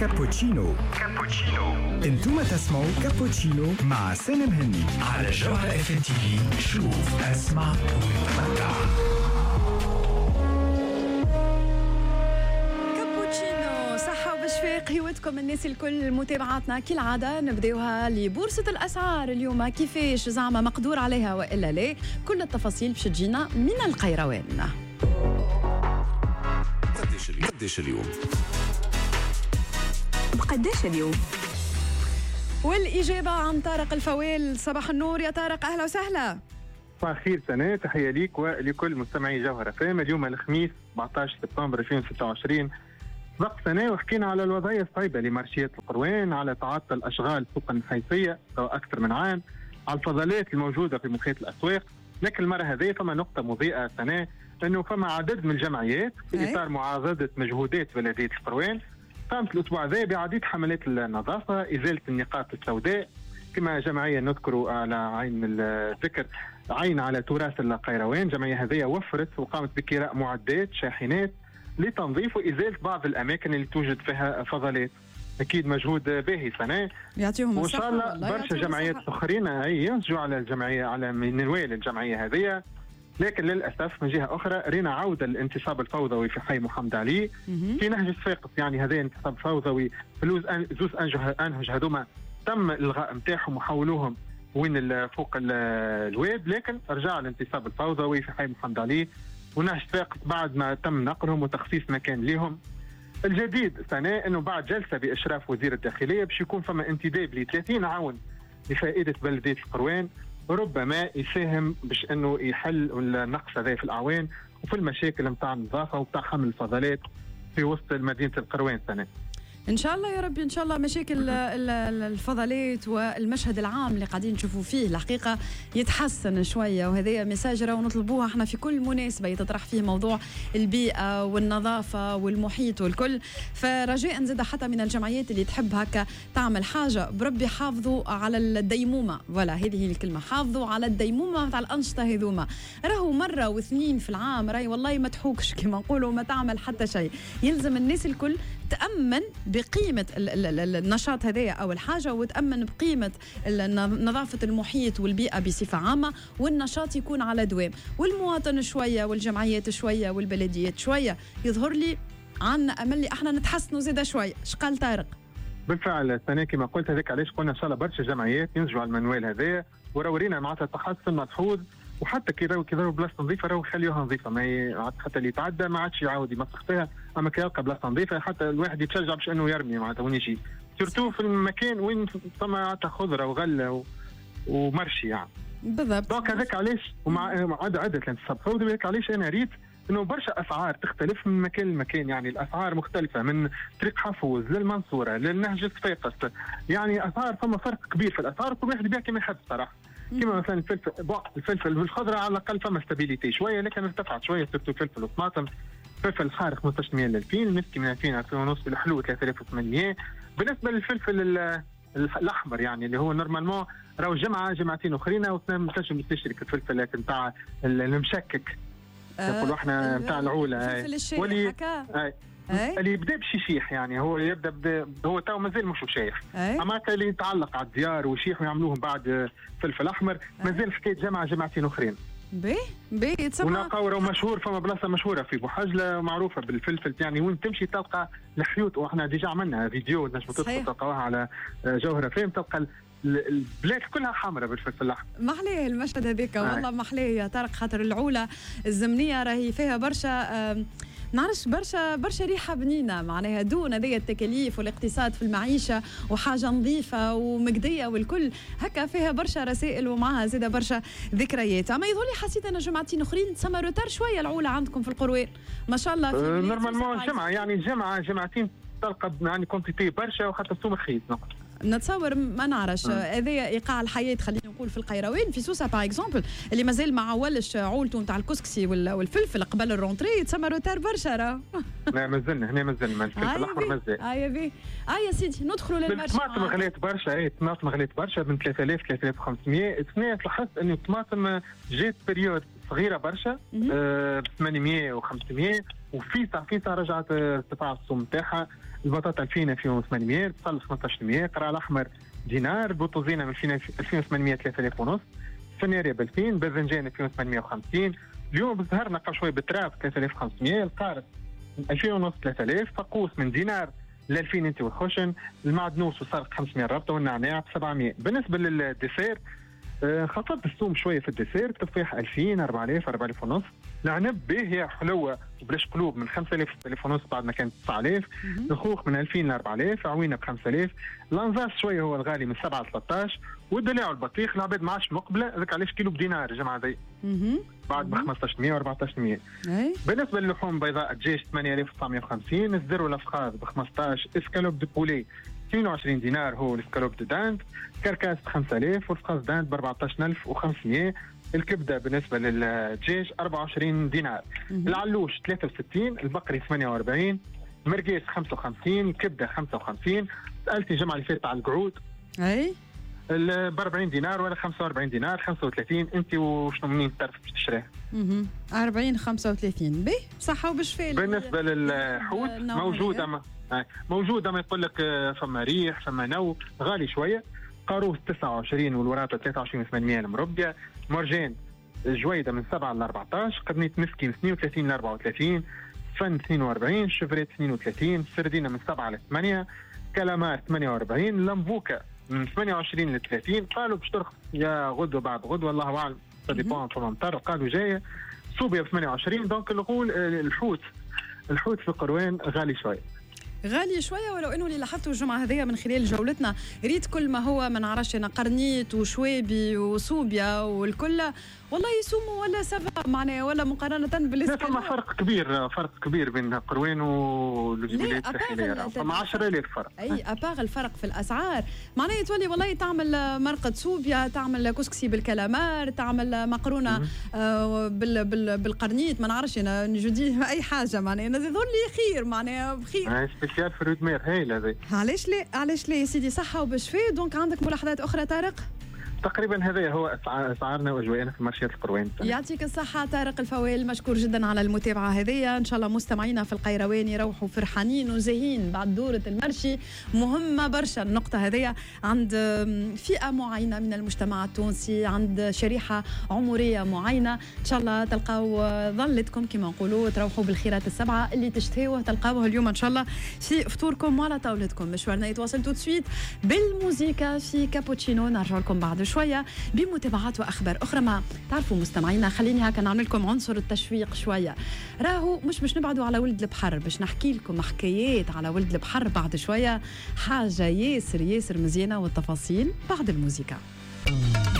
كابوتشينو. انتم تسمعوا كابوتشينو مع سالم هني على جوهرة اف ام تي في. شوف اسمع وتمتع. كابوتشينو صحة وبشفاء قهوتكم الناس الكل. متابعاتنا كالعادة نبداوها لبورصة الأسعار اليوم، كيفاش زعما مقدور عليها وإلا لا؟ كل التفاصيل باش تجينا من القيروان. قديش اليوم؟ بقديش اليوم؟ والإجابة عن طارق الفويل. صباح النور يا طارق، أهلا وسهلا. صباح الخير سنة، تحية ليك ولكل مستمعي جوهرة فام. اليوم الخميس 14 سبتمبر 2026. سبق سنة وحكينا على الوضعية الصعبة لمارشيات القروان، على تعطل أشغال سوق النحيسية أكثر من عام، على الفضلات الموجودة في محيط الأسواق. لكن المرة هذه فما نقطة مضيئة سنة، أنه فما عدد من الجمعيات في إطار معاضدة مجهودات بلدية القروان قامت الأسبوع ذا بعديد حملات النظافة، إزالة النقاط السوداء، كما جمعية نذكر على عين الذكر عين على تراث القيروان. جمعية هذه وفرت وقامت بكراء معدات شاحنات لتنظيف وإزالة بعض الأماكن اللي توجد فيها فضلات. أكيد مجهود باهي سنة، يعطيهم وإن الصحة. شاء الله برشا جمعيات أخرين ينسجوا على الجمعية، على منوال الجمعية هذه. لكن للأسف من جهة أخرى رينا عودة الانتصاب الفوضوي في حي محمد علي في نهج الصفاقس. يعني هذا انتصاب فوضوي في زوز أنهج هذوما تم الغاء متاعهم وحولوهم وين فوق الواد، لكن رجع الانتصاب الفوضوي في حي محمد علي ونهج الصفاقس بعد ما تم نقلهم وتخصيص مكان لهم. الجديد سنة أنه بعد جلسة بإشراف وزير الداخلية باش يكون فما انتداب ل 30 عون لفائدة بلدية القروان، ربما يساهم باش انه يحل النقص هذا في الاعوان وفي المشاكل نتاع النظافه وبتاع حمل الفضلات في وسط مدينه القروان سنه. إن شاء الله يا ربي، إن شاء الله مشاكل الفضلات والمشهد العام اللي قاعدين نشوفوا فيه الحقيقة يتحسن شوية، وهذه مساجرة ونطلبوها احنا في كل مناسبة يتطرح فيه موضوع البيئة والنظافة والمحيط والكل. فرجاء نزيد حتى من الجمعيات اللي تحب هكا تعمل حاجة بربي حافظوا على الديمومة، ولا هذه هي الكلمة، حافظوا على الديمومة متاع الأنشطة هذوما. راهو مرة واثنين في العام راي والله ما تحوكش كما نقولوا، ما تعمل حتى شيء. يلزم الناس الكل تأمن بقيمة النشاط هذايا أول حاجة، وتأمن بقيمة نظافة المحيط والبيئة بصفة عامة، والنشاط يكون على دوام، والمواطن شوية والجمعيات شوية والبلديات شوية. يظهر لي عنا أمل لي احنا نتحسنوا زيادة شوية. شقال طارق؟ بالفعل سنة كما قلت هذاك علاش قلنا إن شاء الله برشا جمعيات ينزلوا على المنوال هذايا وراورينا معناتها تحسن ملحوظ. وحتى كي راهو بلاصه نظيفه راهو خليوها نظيفه، ما حتى اللي يتعدى ما عادش يعاود يمسخ فيها، اما كي يلقى بلاصه نظيفه حتى الواحد يتشجع باش انه يرمي معناتها وين يجي، سورتو في المكان وين ثم معناتها خضره وغله ومرشي يعني. بالضبط. دونك هذاك علاش ومع عدة الانتصاب فوضوي، هذاك علاش انا ريت انه برشا اسعار تختلف من مكان لمكان. يعني الاسعار مختلفه من طريق حفوز للمنصوره للنهج الصفاقس، يعني اسعار فما فرق كبير في الاسعار، كل واحد يبيع كما يحب صراحه. كما مثلا الفلفل والخضره على الاقل فما ستابيليتي شويه، لكن ارتفعت شويه سيرتو الفلفل والطماطم. الفلفل الحار 1500 ل 2000، المسكي من 2000 ل 2500، الحلو 3800. بالنسبه للفلفل الاحمر يعني اللي هو نورمالمون راهو جمعتين اخرين وتنجم تشترك الفلفل لكن نتاع المشكك نقولوا احنا نتاع العوله الفلفل الشايح هكا اللي يبدا بشيشيح، يعني هو يبدا هو تو مازال مش شايح، اما اللي يتعلق على الديار وشيح ويعملوهم بعد فلفل احمر مازال حكايه جمعتين اخرين. بي يتسمى ونقاوره مشهور، فما بلاصه مشهوره في بوحجله معروفه بالفلفل، يعني وين تمشي تلقى الحيوط، واحنا ديجا عملنا فيديو نجموا تدخلوا تلقاوها على جوهرة فام، تلقى البلاد كلها حمراء بالفلفل الاحمر. محليه المشهد هذيك والله محليه يا طارق، خاطر العوله الزمنيه راهي فيها برشا نعرفش برشا ريحه بنينه معناها دون هذه التكاليف والاقتصاد في المعيشه وحاجه نظيفه ومقديه والكل هكا، فيها برشا رسائل ومعها زاده برشا ذكريات. اما يظهر لي حسيت انا جمعتين اخرين تسمى روتار شويه العوله عندكم في القروان ما شاء الله. نورمالمون جمعه يعني جمعتين تلقى يعني كونتيتي برشا وحتى السوم رخيص. نتصور ما نعرفش هذا ايقاع الحياه خلينا نقول نقول في القيروان في سوسه باغ اكزومبل اللي مازال ما عولش عولته نتاع الكسكسي والفلفل قبل الرونتري يتسمى روتار برشا راه. لا مازلنا هنا مازلنا الفلفل الاحمر مازال. يا سيدي ندخلوا للمرشي. الطماطم غليت برشا، الطماطم غليت برشا من 3000 3500. الثانيه لاحظت انه الطماطم جات بريود صغيره برشا ب 800 و500 وفيسع رجعت ارتفاع السوم نتاعها. البطاطا الفينه فيهم 800، البصل 1500، القرع الاحمر دينار، البوطوزينه من 2800 3000 ونص، الفناريا ب 2000، باذنجان 2850. اليوم بالزهر نقع شوي بالتراب 3500، القارص 2000 ونص 3000، فقوس من دينار ل 2000 انت والخشن، المعدنوس وسرق 500 ربطه والنعناع ب 700. بالنسبه للديسير خفضت السوم شويه في الديسير، التفاح 2000 4000 4000 ونص، العنب باهيه حلوه وبلاش قلوب من 5000 6000 ونص بعد ما كانت 9000، الخوخ من 2000 ل 4000، عوينه ب 5000، الانزاس شويه هو الغالي من 7 ل 13، والدليع والبطيخ العباد ما عادش مقبله هذاك علاش كيلو بدينار الجماعه ذي بعد ب 1500 و 1400. بالنسبه للحوم بيضاء الدجاج 8950، الزر والافخاذ ب 15، اسكالوب دو بولي 22 دينار هو الاسكالوب دو داند، كركاس ب 5000 والفخاذ داند ب 14500، الكبده بالنسبه للدجاج 24 دينار، العلوش 63، البقري 48، المرقيس 55، الكبده 55. سالتي الجمعه اللي فاتت على القعود ب 40 دينار ولا 45 دينار 35. انت وشنو منين تعرف باش تشريه؟ 40 35 به صحه وبشفاء. بالنسبه للحوت موجوده ما يقول لك فما ريح فما نو غالي شويه، قاروس 29 والوراطه 23 المربيه، مرجان جويده من 7 ل 14، قرنيت مسكي من 32 ل 34، فن 42، شفريت 32، سردينه من 7 ل 8، كلامار 48، لمبوكه من 28 ل 30. قالوا باش ترخص يا غدوه بعد غدوه الله اعلم، صديقون فما مطر قالوا جايه. صوبيا ب 28. دونك نقول الحوت في قروان غالي شويه ولو انه اللي لاحظته الجمعه هذيا من خلال جولتنا ريت كل ما هو ما نعرفش انا قرنيت وشوابي وصوبيا والكل والله يسوموا ولا سبا معناها ولا مقارنه بالاسكان. فما فرق كبير بين قروان والولايات الساحليه، فما 10000 فرق. اي اباغ الفرق في الاسعار معناها تولي والله تعمل مرقه صوبيا، تعمل كسكسي بالكلامار، تعمل مقرونه بالقرنيت ما نعرفش انا نجدي اي حاجه معناها يظل لي خير معناها بخير. سبيسيال في رودمير هايله هذه. علاش ليه يا سيدي صحه وبشفاء. دونك عندك ملاحظات اخرى طارق؟ تقريبا هذا هو اسعارنا واجواءنا في مارشيات القروان. يعطيك الصحه طارق الفويل، مشكور جدا على المتابعه هذه. ان شاء الله مستمعينا في القيروان يروحوا فرحانين وزاهين بعد دوره المرشي. مهمه برشا النقطه هذه عند فئه معينه من المجتمع التونسي، عند شريحه عمريه معينه. ان شاء الله تلقاو ظلتكم كما نقولوا تروحوا بالخيرات السبعه اللي تشتهوه تلقاوه اليوم ان شاء الله في فطوركم وعلى طاولتكم. مشوارنا يتواصل تو سويت بالموسيقى في كابوتشينو. نرجع لكم بعد شويه بمتابعات واخبار اخرى. ما تعرفوا مستمعينا خليني هكا نعمل لكم عنصر التشويق شويه. راهو مش باش نبعدوا على ولد البحر، باش نحكي لكم حكايات على ولد البحر بعد شويه، حاجه ياسر مزيانه والتفاصيل بعد الموسيقى.